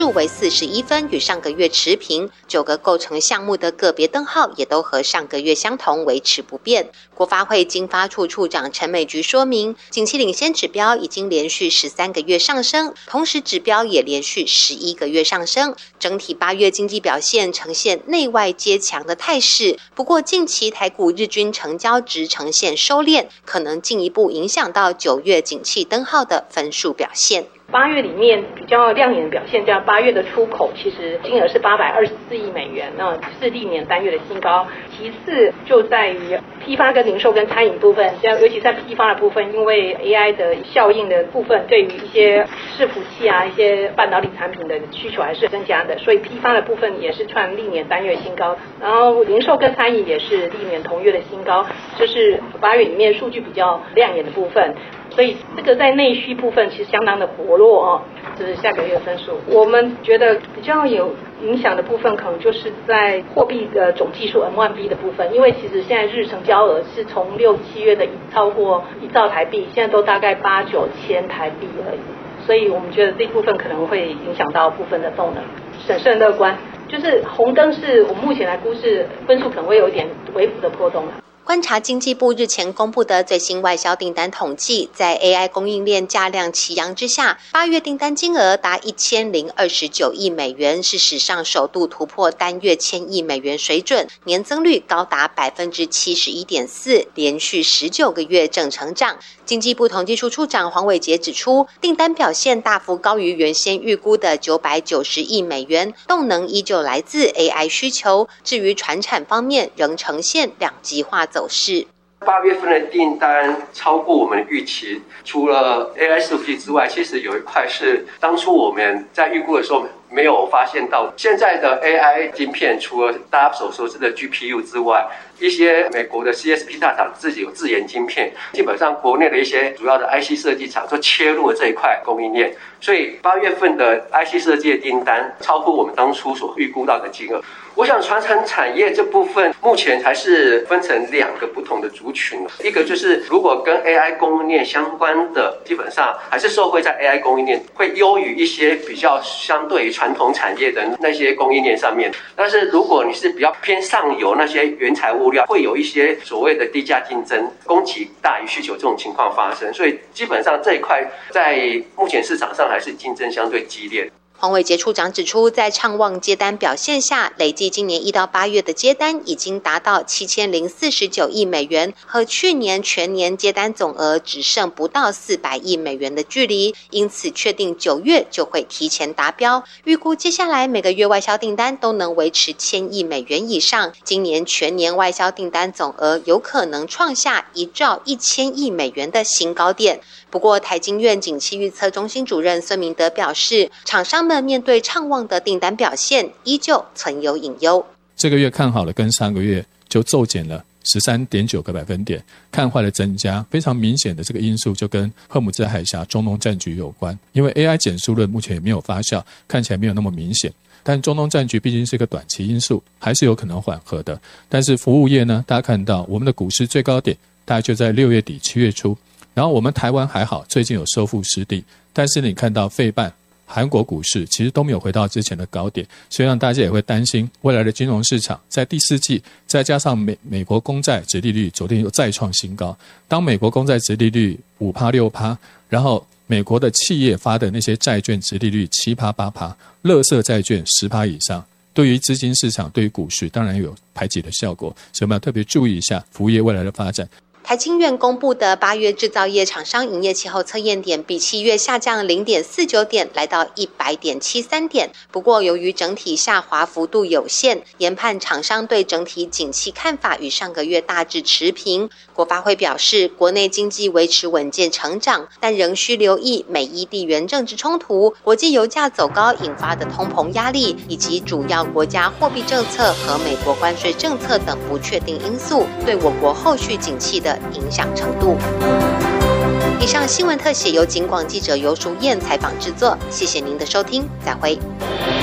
数为41分，与上个月持平。9个构成项目的个别灯号也都和上个月相同，维持不变。国发会经发处处长陈美菊说明，景气领先指标已经连续13个月上升，同时指标也连续11个月上升，整体8月经济表现呈现内外皆强的态势。不过近期台股日均成交值呈现收敛，可能进一步影响到9月景气灯号的分数表现。 8月里面比较亮眼的表现，叫8月的出口，其实金额是824亿美元，是历年单月的新高。其次就在于批发跟零售跟餐饮部分，尤其在批发的部分，因为 AI 的效应的部分，对于一些伺服器啊、一些半导体产品的需求还是增加的，所以批发的部分也是创历年单月新高。然后零售跟餐饮也是历年同月的新高，这是8月里面数据比较亮眼的部分。所以这个在内需部分其实相当的活络哦，这是下个月的分数。我们觉得比较有影响的部分，可能就是在货币的总计数 M1B 的部分，因为其实现在日成交额是从6、7月的超过1兆台币，现在都大概8、9千台币而已，所以我们觉得这部分可能会影响到部分的动能，审慎乐观。就是红灯是我们目前来估是分数可能会有一点微幅的波动了。 观察经济部日前公布的最新外销订单统计，在 AI 供应链价量齐扬之下，8月订单金额达1029亿美元，是史上首度突破单月1000亿美元水准，年增率高达71.4%，连续19个月正成长。经济部统计处处长黄伟杰指出，订单表现大幅高于原先预估的990亿美元，动能依旧来自 AI 需求。至于传产方面，仍呈现两极化走势。 8月份的订单超过我们预期，除了 AI 伺服器之外，其实有一块是当初我们在预估的时候没有发现到。现在的 AI 晶片，除了大家所熟知的 GPU 之外，一些美国的 CSP 大厂自己有自研晶片，基本上国内的一些主要的 IC 设计厂都切入了这一块供应链，所以8月份的 IC 设计的订单超乎我们当初所预估到的金额。我想传产产业这部分目前还是分成2个不同的族群，一个就是如果跟 AI 供应链相关的，基本上还是受惠在 AI 供应链，会优于一些比较相对于传统产业的那些供应链上面。但是如果你是比较偏上游那些原材物料，会有一些所谓的低价竞争，供给大于需求这种情况发生，所以基本上这一块在目前市场上还是竞争相对激烈。 黄伟杰处长指出，在畅旺接单表现下，累计今年1到8月的接单已经达到7049亿美元，和去年全年接单总额只剩不到400亿美元的距离，因此确定9月就会提前达标。预估接下来每个月外销订单都能维持1000亿美元以上，今年全年外销订单总额有可能创下1兆1000亿美元的新高点。不过，台经院景气预测中心主任孙明德表示，厂商们面对畅旺的订单表现，依旧存有隐忧。 这个月看好了，跟上个月就骤减了13.9个百分点，看坏了增加。非常明显的这个因素就跟赫姆兹海峡中东战局有关，因为 AI 减速论目前也没有发酵，看起来没有那么明显。但中东战局毕竟是一个短期因素，还是有可能缓和的。但是服务业呢，大家看到我们的股市最高点大概就在6月底7月初，然后我们台湾还好，最近有收复失地，但是你看到费半韩国股市其实都没有回到之前的高点，所以让大家也会担心未来的金融市场在第4季，再加上美国公债殖利率昨天又再创新高，当美国公债殖利率5%、6%，然后美国的企业发的那些债券殖利率7%、8%，垃圾债券10%以上，对于资金市场、对于股市当然有排挤的效果，所以我们要特别注意一下服务业未来的发展。 台经院公布的8月制造业厂商营业气候测验点比7月下降0.49点，来到100.73点。不过，由于整体下滑幅度有限，研判厂商对整体景气看法与上个月大致持平。国发会表示，国内经济维持稳健成长，但仍需留意美伊地缘政治冲突、国际油价走高引发的通膨压力，以及主要国家货币政策和美国关税政策等不确定因素对我国后续景气的影响程度。以上新闻特写由警广记者游淑燕采访制作，谢谢您的收听，再会。